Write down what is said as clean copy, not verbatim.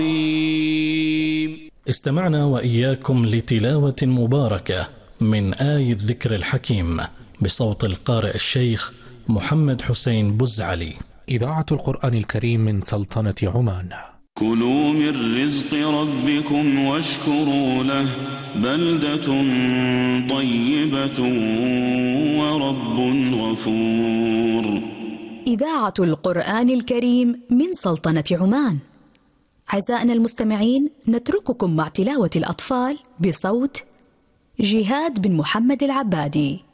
استمعنا وإياكم لتلاوة مباركة من آية الذكر الحكيم بصوت القارئ الشيخ محمد حسين بزعلي. إذاعة القرآن الكريم من سلطنة عمان. كلوا من رزق ربكم واشكروا له بلدة طيبة ورب غفور. إذاعة القرآن الكريم من سلطنة عمان. أعزائنا المستمعين، نترككم مع تلاوة الأطفال بصوت جهاد بن محمد العبادي.